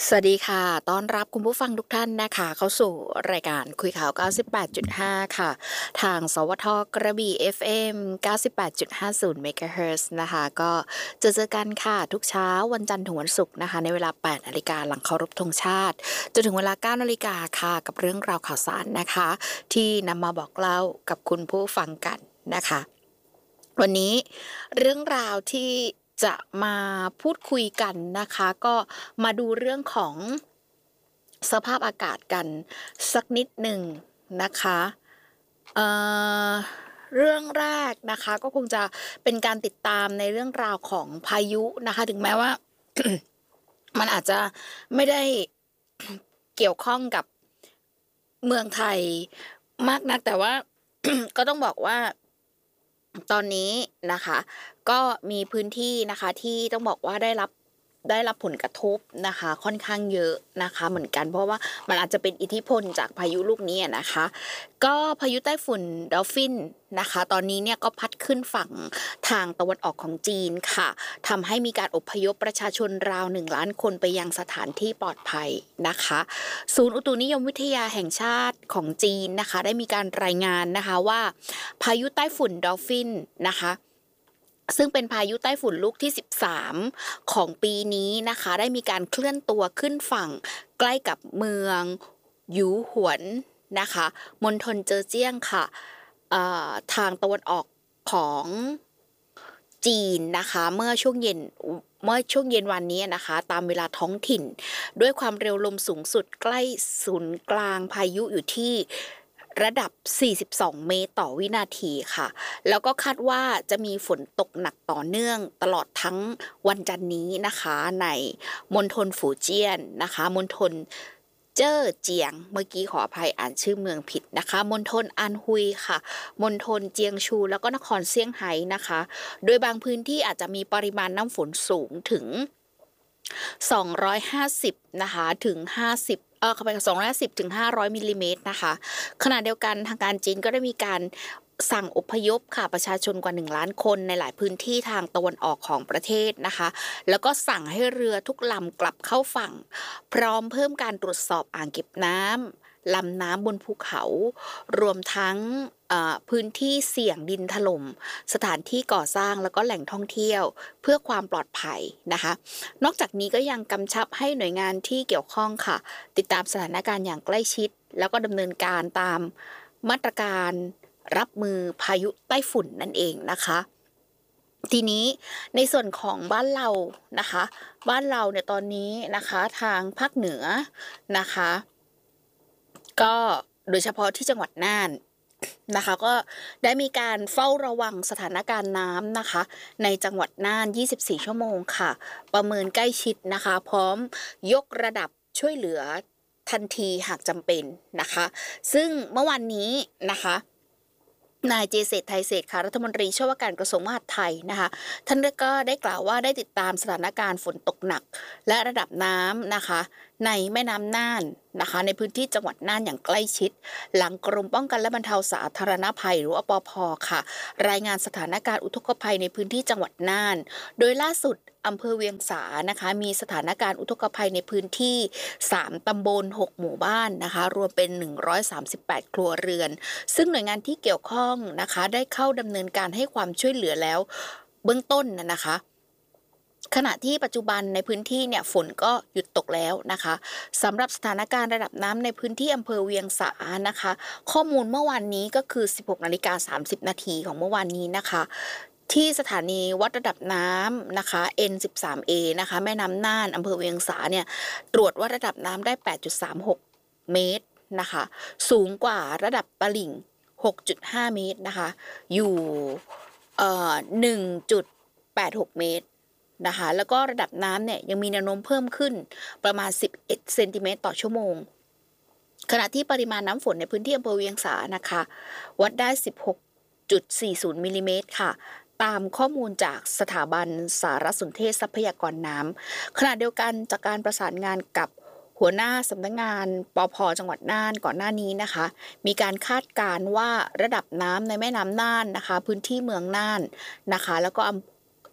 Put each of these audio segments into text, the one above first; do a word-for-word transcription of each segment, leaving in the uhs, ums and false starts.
สวัสดีค่ะต้อนรับคุณผู้ฟังทุกท่านนะคะเข้าสู่รายการคุยข่าว เก้าสิบแปดจุดห้า ค่ะทางสวทกระบี่ เอฟ เอ็ม เก้าสิบแปดจุดห้าศูนย์ เมกะเฮิรตซ์นะคะก็จะเจอกันค่ะทุกเช้าวันจันทร์ถึงวันศุกร์นะคะในเวลา แปด นาฬิกาหลังเคารพธงชาติจนถึงเวลา เก้า นาฬิกาค่ะกับเรื่องราวข่าวสารนะคะที่นำมาบอกเล่ากับคุณผู้ฟังกันนะคะวันนี้เรื่องราวที่จะมาพูดคุยกันนะคะก็มาดูเรื่องของสภาพอากาศกันสักนิดหนึ่งนะคะเอ่อเรื่องแรกนะคะก็คงจะเป็นการติดตามในเรื่องราวของพายุนะคะถึงแม้ว่า มันอาจจะไม่ได้ เกี่ยวข้องกับเมืองไทยมากนักแต่ว่า ก็ต้องบอกว่าตอนนี้นะคะก็มีพื้นที่นะคะที่ต้องบอกว่าได้รับได้รับผลกระทบนะคะค่อนข้างเยอะนะคะเหมือนกันเพราะว่ามันอาจจะเป็นอิทธิพลจากพายุลูกนี้นะคะก็พายุไต้ฝุ่นดอลฟินนะคะตอนนี้เนี่ยก็พัดขึ้นฝั่งทางตะวันออกของจีนค่ะทำให้มีการอพยพประชาชนราวหนึ่งล้านคนไปยังสถานที่ปลอดภัยนะคะศูนย์อุตุนิยมวิทยาแห่งชาติของจีนนะคะได้มีการรายงานนะคะว่าพายุไต้ฝุ่นดอลฟินนะคะซึ่งเป็นพายุไต้ฝุ่นลูกที่สิบสามของปีนี้นะคะได้มีการเคลื่อนตัวขึ้นฝั่งใกล้กับเมืองหยูหวนนะคะมณฑลเจอเจี้ยงค่ะทางตะวันออกของจีนนะคะเมื่อช่วงเย็นเมื่อช่วงเย็นวันนี้นะคะตามเวลาท้องถิ่นด้วยความเร็วลมสูงสุดใกล้ศูนย์กลางพายุอยู่ที่ระดับสี่สิบสองเมตรต่อวินาทีค่ะแล้วก็คาดว่าจะมีฝนตกหนักต่อเนื่องตลอดทั้งวันจันทร์นี้นะคะในมณฑลฝูเจี้ยนนะคะมณฑลเจ้อเจียงเมื่อกี้ขออภัยอ่านชื่อเมืองผิดนะคะมณฑลอันฮุยค่ะมณฑลเจียงชูแล้วก็นครเซี่ยงไฮ้นะคะโดยบางพื้นที่อาจจะมีปริมาณน้ำฝนสูงถึงสองร้อยห้าสิบนะคะถึงห้าสิบเอ่อเข้าไปสองร้อยห้าสิบถึงห้าร้อยมิลลิเมตรนะคะขณะเดียวกันทางการจีนก็ได้มีการสั่งอพยพค่ะประชาชนกว่าหนึ่งล้านคนในหลายพื้นที่ทางตะวันออกของประเทศนะคะแล้วก็สั่งให้เรือทุกลำกลับเข้าฝั่งพร้อมเพิ่มการตรวจสอบอ่างเก็บน้ำลำน้ำบนภูเขารวมทั้งพื้นที่เสี่ยงดินถล่มสถานที่ก่อสร้างแล้วก็แหล่งท่องเที่ยวเพื่อความปลอดภัยนะคะนอกจากนี้ก็ยังกำชับให้หน่วยงานที่เกี่ยวข้องค่ะติดตามสถานการณ์อย่างใกล้ชิดแล้วก็ดำเนินการตามมาตรการรับมือพายุไต้ฝุ่นนั่นเองนะคะทีนี้ในส่วนของบ้านเรานะคะบ้านเราเนี่ยตอนนี้นะคะทางภาคเหนือนะคะก็โดยเฉพาะที่จังหวัดน่านนะคะก็ได้มีการเฝ้าระวังสถานการณ์น้ำนะคะในจังหวัดน่านยี่สิบสี่ชั่วโมงค่ะประเมินใกล้ชิดนะคะพร้อมยกระดับช่วยเหลือทันทีหากจำเป็นนะคะซึ่งเมื่อวานนี้นะคะนายเจเศรษฐ์ไทยเศรษฐ์ค่ะรัฐมนตรีช่วยว่าการกระทรวงมหาดไทยนะคะท่านก็ได้กล่าวว่าได้ติดตามสถานการณ์ฝนตกหนักและระดับน้ำนะคะในแม่น้ำน่านนะคะในพื้นที่จังหวัดน่านอย่างใกล้ชิดหลังกรมป้องกันและบรรเทาสาธารณภัยหรือว่าปภ.ค่ะรายงานสถานการณ์อุทกภัยในพื้นที่จังหวัดน่านโดยล่าสุดอำเภอเวียงสานะคะมีสถานการณ์อุทกภัยในพื้นที่สามตำบลหกหมู่บ้านนะคะรวมเป็นหนึ่งร้อยสามสิบแปดครัวเรือนซึ่งหน่วยงานที่เกี่ยวข้องนะคะได้เข้าดำเนินการให้ความช่วยเหลือแล้วเบื้องต้นนะคะขณะที่ปัจจุบันในพื้นที่เนี่ยฝนก็หยุดตกแล้วนะคะสำหรับสถานการณ์ระดับน้ำในพื้นที่อำเภอเวียงสานะคะข้อมูลเมื่อวานนี้ก็คือ สิบหกนาฬิกาสามสิบนาทีของเมื่อวานนี้นะคะที่สถานีวัดระดับน้ำนะคะ เอ็น สิบสาม เอ นะคะแม่น้ำน่านอำเภอเวียงสาเนี่ยตรวจวัดระดับน้ำได้ แปดจุดสามหก เมตรนะคะสูงกว่าระดับตลิ่ง หกจุดห้า เมตรนะคะอยู่เอ่อ หนึ่งจุดแปดหก เมตรนะคะแล้วก็ระดับน้ำเนี่ยยังมีแนวโน้มเพิ่มขึ้นประมาณสิบเอ็ดเซนติเมตรต่อชั่วโมงขณะที่ปริมาณน้ำฝนในพื้นที่อำเภอเวียงสานะคะวัดได้ สิบหกจุดสี่ศูนย์ มิลลิเมตรค่ะตามข้อมูลจากสถาบันสารสนเทศทรัพยากรน้ำขณะเดียวกันจากการประสานงานกับหัวหน้าสำนักงานปภ.จังหวัดน่านก่อนหน้านี้นะคะมีการคาดการณ์ว่าระดับน้ำในแม่น้ำน่านนะคะพื้นที่เมืองน่านนะคะแล้วก็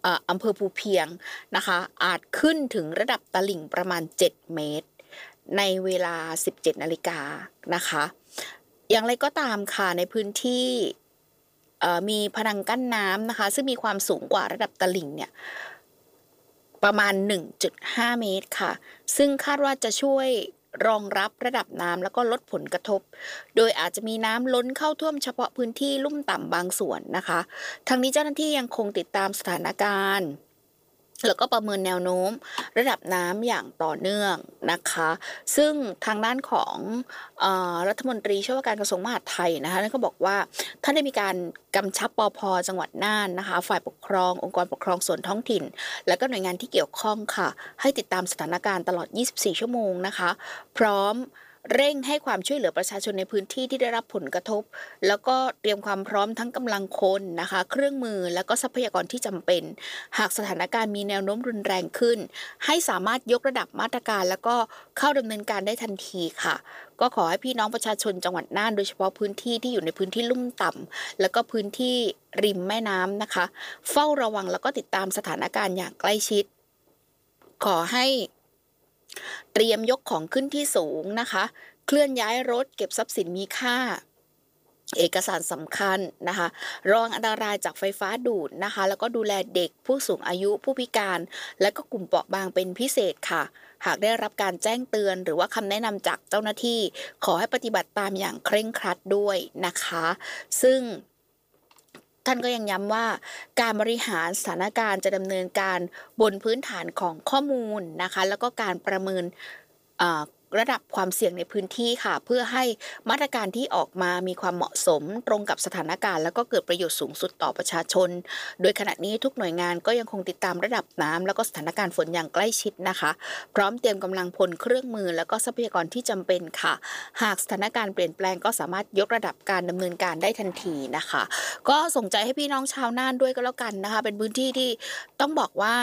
เอ่ออำเภอภูเพียงนะคะอาจขึ้นถึงระดับตลิ่งประมาณเจ็ดเมตรในเวลา สิบเจ็ดนาฬิกานะคะอย่างไรก็ตามค่ะในพื้นที่เอ่อมีพนังกั้นน้ำนะคะซึ่งมีความสูงกว่าระดับตลิ่งเนี่ยประมาณ หนึ่งจุดห้า เมตรค่ะซึ่งคาดว่าจะช่วยรองรับระดับน้ำแล้วก็ลดผลกระทบโดยอาจจะมีน้ำล้นเข้าท่วมเฉพาะพื้นที่ลุ่มต่ำบางส่วนนะคะทั้งนี้เจ้าหน้าที่ยังคงติดตามสถานการณ์แล้วก็ประเมินแนวโน้มระดับน้ำอย่างต่อเนื่องนะคะซึ่งทางด้านของเอ่อรัฐมนตรีช่วยว่าการกระทรวงมหาดไทยนะคะท่านก็บอกว่าท่านได้มีการกำชับปภ.จังหวัดน่านนะคะฝ่ายปกครององค์กรปกครองส่วนท้องถิ่นและก็หน่วยงานที่เกี่ยวข้องค่ะให้ติดตามสถานการณ์ตลอดยี่สิบสี่ชั่วโมงนะคะพร้อมเร่งให้ความช่วยเหลือประชาชนในพื้นที่ที่ได้รับผลกระทบแล้วก็เตรียมความพร้อมทั้งกำลังคนนะคะเครื่องมือแล้วก็ทรัพยากรที่จำเป็นหากสถานการณ์มีแนวโน้มรุนแรงขึ้นให้สามารถยกระดับมาตรการแล้วก็เข้าดำเนินการได้ทันทีค่ะก็ขอให้พี่น้องประชาชนจังหวัดน่านโดยเฉพาะพื้นที่ที่อยู่ในพื้นที่ลุ่มต่ำแล้วก็พื้นที่ริมแม่น้ำนะคะเฝ้าระวังแล้วก็ติดตามสถานการณ์อย่างใกล้ชิดขอให้เตรียมยกของขึ้นที่สูงนะคะเคลื่อนย้ายรถเก็บทรัพย์สินมีค่าเอกสารสำคัญนะคะระวังอันตรายจากไฟฟ้าดูดนะคะแล้วก็ดูแลเด็กผู้สูงอายุผู้พิการและก็กลุ่มเปราะบางเป็นพิเศษค่ะหากได้รับการแจ้งเตือนหรือว่าคำแนะนำจากเจ้าหน้าที่ขอให้ปฏิบัติตามอย่างเคร่งครัดด้วยนะคะซึ่งท่านก็ยังย้ำว่าการบริหารสถานการณ์จะดำเนินการบนพื้นฐานของข้อมูลนะคะแล้วก็การประเมินระดับความเสี่ยงในพื้นที่ค่ะเพื่อให้มาตรการที่ออกมามีความเหมาะสมตรงกับสถานการณ์แล้วก็เกิดประโยชน์สูงสุดต่อประชาชนโดยขณะนี้ทุกหน่วยงานก็ยังคงติดตามระดับน้ำแล้วก็สถานการณ์ฝนอย่างใกล้ชิดนะคะพร้อมเตรียมกำลังพลเครื่องมือแล้วก็ทรัพยากรที่จำเป็นค่ะหากสถานการณ์เปลี่ยนแปลงก็สามารถยกระดับการดำเนินการได้ทันทีนะคะก็ส่งใจให้พี่น้องชาวน่านด้วยก็แล้วกันนะคะเป็นพื้นที่ที่ต้องบอกว่า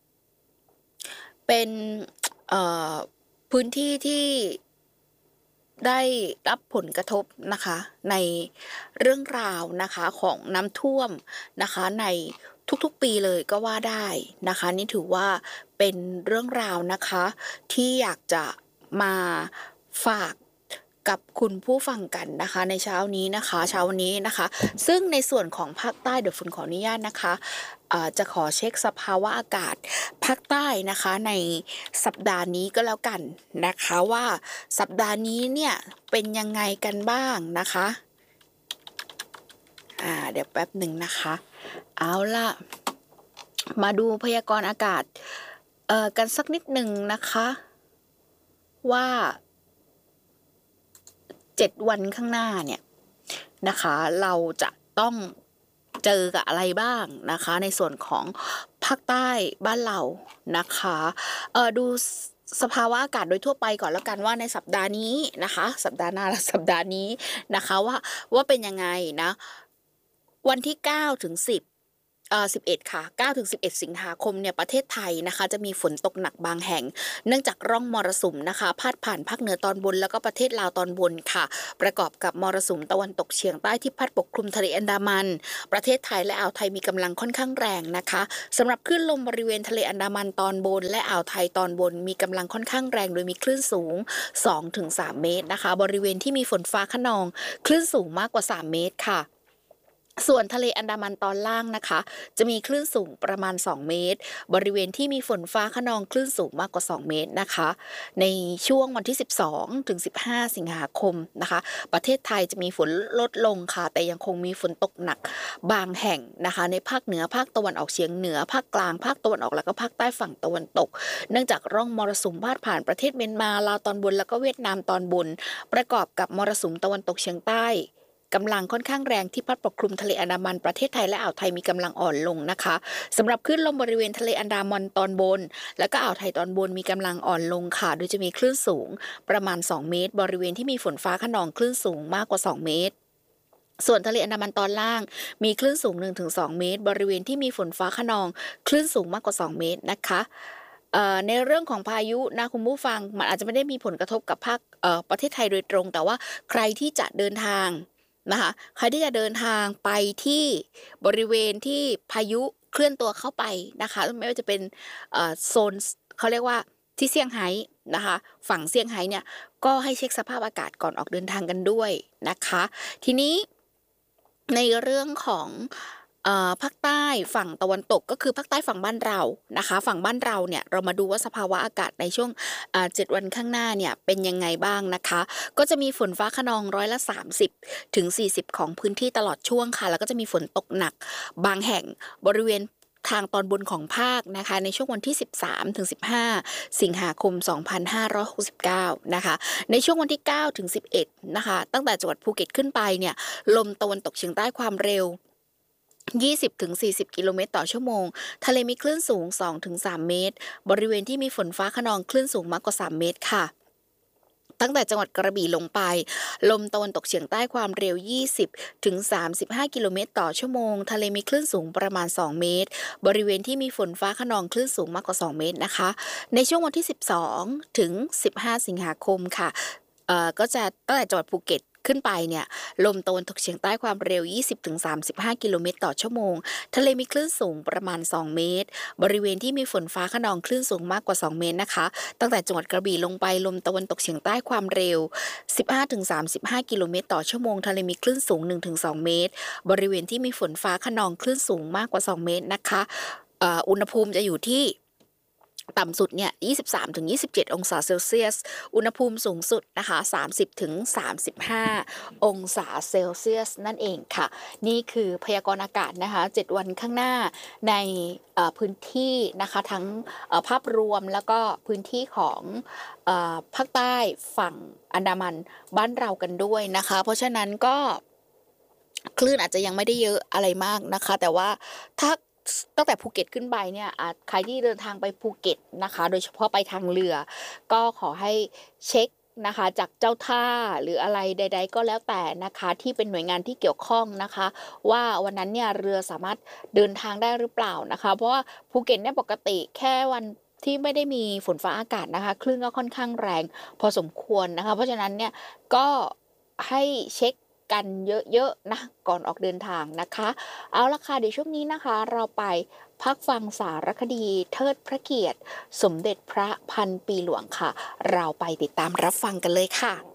เป็นเอ่อพื้นที่ที่ได้รับผลกระทบนะคะในเรื่องราวนะคะของน้ำท่วมนะคะในทุกๆปีเลยก็ว่าได้นะคะนี่ถือว่าเป็นเรื่องราวนะคะที่อยากจะมาฝากกับคุณผู้ฟังกันนะคะในเช้านี้นะคะเช้าวันนี้นะคะซึ่งในส่วนของภาคใต้เดี๋ยวฝนขออนุญาตนะคะจะขอเช็คสภาวะอากาศภาคใต้นะคะในสัปดาห์นี้ก็แล้วกันนะคะว่าสัปดาห์นี้เนี่ยเป็นยังไงกันบ้างนะคะอ่าเดี๋ยวแป๊บหนึ่งนะคะเอาล่ะมาดูพยากรณ์อากาศเอ่อกันสักนิดหนึ่งนะคะว่าเจ็ดวันข้างหน้าเนี่ยนะคะเราจะต้องเจอกับอะไรบ้างนะคะในส่วนของภาคใต้บ้านเรานะคะเอ่อดูสภาวะอากาศโดยทั่วไปก่อนแล้วกันว่าในสัปดาห์นี้นะคะสัปดาห์หน้าและสัปดาห์นี้นะคะว่าว่าเป็นยังไงนะวันที่เก้าถึงสิบเอ่อสิบเอ็ดค่ะเก้าถึงสิบเอ็ดสิงหาคมเนี่ยประเทศไทยนะคะจะมีฝนตกหนักบางแห่งเนื่องจากร่องมรสุมนะคะพาดผ่านภาคเหนือตอนบนแล้วก็ประเทศลาวตอนบนค่ะประกอบกับมรสุมตะวันตกเฉียงใต้ที่พัดปกคลุมทะเลอันดามันประเทศไทยและอ่าวไทยมีกำลังค่อนข้างแรงนะคะสำหรับคลื่นลมบริเวณทะเลอันดามันตอนบนและอ่าวไทยตอนบนมีกำลังค่อนข้างแรงโดยมีคลื่นสูง สองถึงสาม เมตรนะคะบริเวณที่มีฝนฟ้าคะนองคลื่นสูงมากกว่าสามเมตรค่ะส่วนทะเลอันดามันตอนล่างนะคะจะมีคลื่นสูงประมาณสองเมตรบริเวณที่มีฝนฟ้าคะนองคลื่นสูงมากกว่าสองเมตรนะคะในช่วงวันที่สิบสองถึงสิบห้าสิงหาคมนะคะประเทศไทยจะมีฝนลดลงค่ะแต่ยังคงมีฝนตกหนักบางแห่งนะคะในภาคเหนือภาคตะวันออกเฉียงเหนือภาคกลางภาคตะวันออกแล้วก็ภาคใต้ฝั่งตะวันตกเนื่องจากร่องมรสุมพาดผ่านประเทศเมียนมาลาวตอนบนแล้วก็เวียดนามตอนบนประกอบกับมรสุมตะวันตกเฉียงใต้กำลังค่อนข้างแรงที่พัดปกคลุมทะเลอันดามันประเทศไทยและอ่าวไทยมีกำลังอ่อนลงนะคะสำหรับคลื่นลมบริเวณทะเลอันดามันตอนบนและก็อ่าวไทยตอนบนมีกำลังอ่อนลงค่ะโดยจะมีคลื่นสูงประมาณสองเมตรบริเวณที่มีฝนฟ้าคะนองคลื่นสูงมากกว่าสองเมตรส่วนทะเลอันดามันตอนล่างมีคลื่นสูง หนึ่งถึงสอง เมตรบริเวณที่มีฝนฟ้าคะนองคลื่นสูงมากกว่าสองเมตรนะคะในเรื่องของพายุนะคุณผู้ฟังมันอาจจะไม่ได้มีผลกระทบกับภาคประเทศไทยโดยตรงแต่ว่าใครที่จะเดินทางนะคะใครที่จะเดินทางไปที่บริเวณที่พายุเคลื่อนตัวเข้าไปนะคะไม่ว่าจะเป็นโซนเขาเรียกว่าที่เซี่ยงไฮ้นะคะฝั่งเซี่ยงไฮ้เนี่ยก็ให้เช็คสภาพอากาศก่อนออกเดินทางกันด้วยนะคะทีนี้ในเรื่องของภาคใต้ฝั่งตะวันตกก็คือภาคใต้ฝั่งบ้านเรานะคะฝั่งบ้านเราเนี่ยเรามาดูว่าสภาวะอากาศในช่วงเจ็ดวันข้างหน้าเนี่ยเป็นยังไงบ้างนะคะก็จะมีฝนฟ้าคะนองร้อยละสามสิบถึงสี่สิบของพื้นที่ตลอดช่วงค่ะแล้วก็จะมีฝนตกหนักบางแห่งบริเวณทางตอนบนของภาคนะคะในช่วงวันที่สิบสามถึงสิบห้าสิงหาคมสองพันห้าร้อยหกสิบเก้านะคะในช่วงวันที่เก้าถึงสิบเอ็ดนะคะตั้งแต่จังหวัดภูเก็ตขึ้นไปเนี่ยลมตะวันตกเฉียงใต้ความเร็วยี่สิบถึงสี่สิบกิโลเมตรต่อชั่วโมงทะเลมีคลื่นสูง สองถึงสาม เมตรบริเวณที่มีฝนฟ้าคะนองคลื่นสูงมากกว่าสามเมตรค่ะตั้งแต่จังหวัดกระบี่ลงไปลมตะวันตกเฉียงใต้ความเร็วยี่สิบถึงสามสิบห้ากิโลเมตรต่อชั่วโมงทะเลมีคลื่นสูงประมาณสองเมตรบริเวณที่มีฝนฟ้าคะนองคลื่นสูงมากกว่าสองเมตรนะคะในช่วงวันที่สิบสองถึงสิบห้าสิงหาคมค่ะเอ่อก็จะตั้งแต่จังหวัดภูเก็ตขึ้นไปเนี่ยลมตะวันตกเฉียงใต้ความเร็ว ยี่สิบถึงสามสิบห้ากิโลเมตรต่อชั่วโมงทะเลมีคลื่นสูงประมาณสองเมตรบริเวณที่มีฝนฟ้าคะนองคลื่นสูงมากกว่าสองเมตรนะคะตั้งแต่จังหวัดกระบี่ลงไปลมตะวันตกเฉียงใต้ความเร็ว สิบห้าถึงสามสิบห้ากิโลเมตรต่อชั่วโมงทะเลมีคลื่นสูง หนึ่งถึงสอง เมตรบริเวณที่มีฝนฟ้าคะนองคลื่นสูงมากกว่าสองเมตรนะคะอุณหภูมิจะอยู่ที่ต่ำสุดเนี่ย ยี่สิบสามถึงยี่สิบเจ็ด องศาเซลเซียสอุณหภูมิสูงสุดนะคะ สามสิบถึงสามสิบห้า องศาเซลเซียสนั่นเองค่ะนี่คือพยากรณ์อากาศนะคะเจ็ดวันข้างหน้าในพื้นที่นะคะทั้งภาพรวมแล้วก็พื้นที่ของภาคใต้ฝั่งอันดามันบ้านเรากันด้วยนะคะเพราะฉะนั้นก็คลื่นอาจจะยังไม่ได้เยอะอะไรมากนะคะแต่ว่าถ้าตั้งแต่ภูเก็ตขึ้นไปเนี่ยใครที่เดินทางไปภูเก็ตนะคะโดยเฉพาะไปทางเรือก็ขอให้เช็คนะคะจากเจ้าท่าหรืออะไรใดๆก็แล้วแต่นะคะที่เป็นหน่วยงานที่เกี่ยวข้องนะคะว่าวันนั้นเนี่ยเรือสามารถเดินทางได้หรือเปล่านะคะเพราะว่าภูเก็ตเนี่ยปกติแค่วันที่ไม่ได้มีฝนฟ้าอากาศนะคะคลื่นก็ค่อนข้างแรงพอสมควรนะคะเพราะฉะนั้นเนี่ยก็ให้เช็คกันเยอะๆนะก่อนออกเดินทางนะคะเอาละค่ะเดี๋ยวช่วงนี้นะคะเราไปพักฟังสารคดีเทิดพระเกียรติสมเด็จพระพันปีหลวงค่ะเราไปติดตามรับฟังกันเลยค่ะ